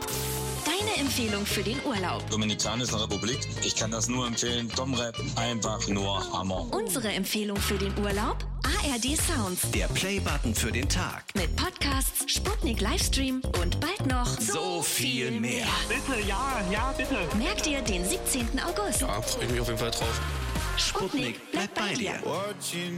Deine Empfehlung für den Urlaub. Dominikanische Republik. Ich kann das nur empfehlen. Domrep, einfach nur Hammer. Unsere Empfehlung für den Urlaub? ARD Sounds. Der Playbutton für den Tag. Mit Podcasts, Sputnik Livestream und bald noch So viel mehr. Bitte, ja, bitte. Merkt ihr den 17. August. Ja, freue ich mich auf jeden Fall drauf. Sputnik bleibt bei dir.